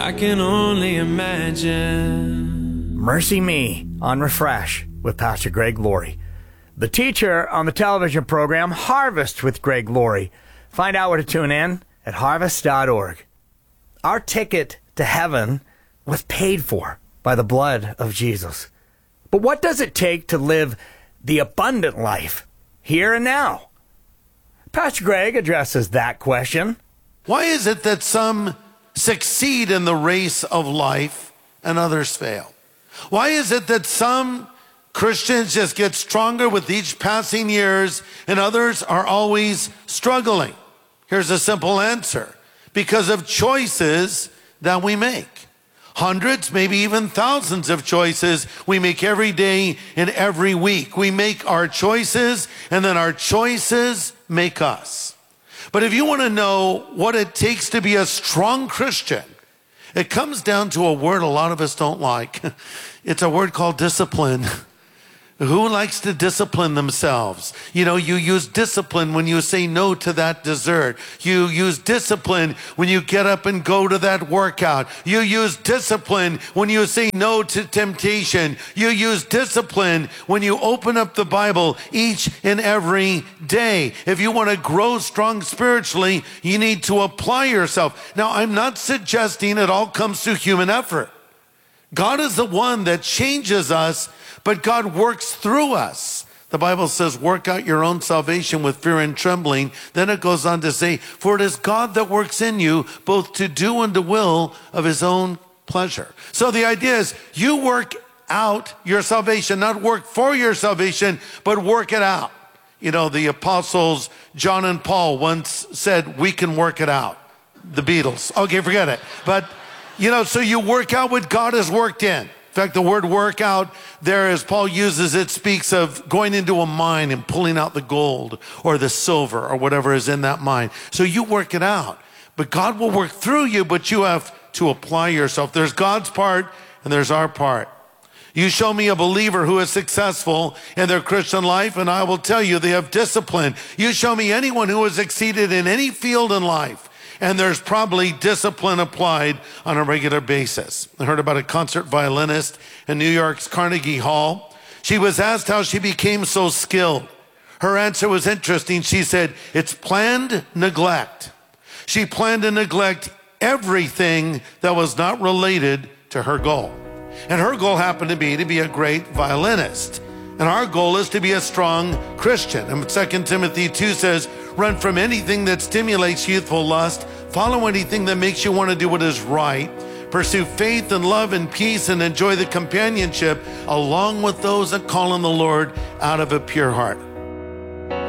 I can only imagine. Mercy Me on Refresh with Pastor Greg Laurie. The teacher on the television program Harvest with Greg Laurie. Find out where to tune in at harvest.org. Our ticket to heaven was paid for by the blood of Jesus. But what does it take to live the abundant life here and now? Pastor Greg addresses that question. Why is it that some succeed in the race of life and others fail? Why is it that some Christians just get stronger with each passing years and others are always struggling? Here's a simple answer. Because of choices that we make. Hundreds, maybe even thousands of choices we make every day and every week. We make our choices, and then our choices make us. But if you want to know what it takes to be a strong Christian, it comes down to a word a lot of us don't like. It's a word called discipline. Who likes to discipline themselves? You know, you use discipline when you say no to that dessert. You use discipline when you get up and go to that workout. You use discipline when you say no to temptation. You use discipline when you open up the Bible each and every day. If you want to grow strong spiritually, you need to apply yourself. Now, I'm not suggesting it all comes through human effort. God is the one that changes us, but God works through us. The Bible says, work out your own salvation with fear and trembling. Then it goes on to say, for it is God that works in you, both to do and to will of his own pleasure. So the idea is you work out your salvation, not work for your salvation, but work it out. You know, the apostles, John and Paul once said, we can work it out. The Beatles. Okay, forget it. But, you know, so you work out what God has worked in. In fact, the word workout there, as Paul uses it, speaks of going into a mine and pulling out the gold or the silver or whatever is in that mine. So you work it out. But God will work through you, but you have to apply yourself. There's God's part and there's our part. You show me a believer who is successful in their Christian life, and I will tell you they have discipline. You show me anyone who has succeeded in any field in life, and there's probably discipline applied on a regular basis. I heard about a concert violinist in New York's Carnegie Hall. She was asked how she became so skilled. Her answer was interesting. She said, it's planned neglect. She planned to neglect everything that was not related to her goal. And her goal happened to be a great violinist. And our goal is to be a strong Christian. And 2 Timothy 2 says, run from anything that stimulates youthful lust. Follow anything that makes you want to do what is right. Pursue faith and love and peace and enjoy the companionship along with those that call on the Lord out of a pure heart.